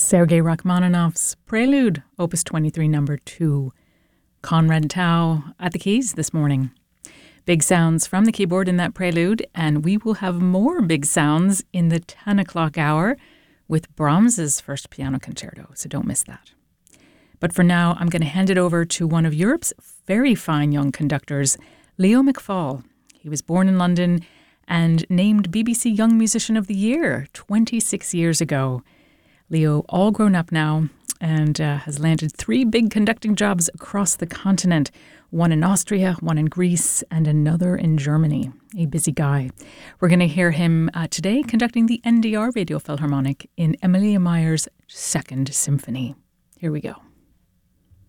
Sergei Rachmaninoff's Prelude, Opus 23, number 2. Conrad Tao at the keys this morning. Big sounds from the keyboard in that prelude, and we will have more big sounds in the 10 o'clock hour with Brahms's first piano concerto, so don't miss that. But for now, I'm going to hand it over to one of Europe's very fine young conductors, Leo McFall. He was born in London and named BBC Young Musician of the Year 26 years ago. Leo, all grown up now, and has landed 3 big conducting jobs across the continent, one in Austria, one in Greece, and another in Germany. A busy guy. We're going to hear him today conducting the NDR Radio Philharmonic in Emilia Mayer's Second Symphony. Here we go.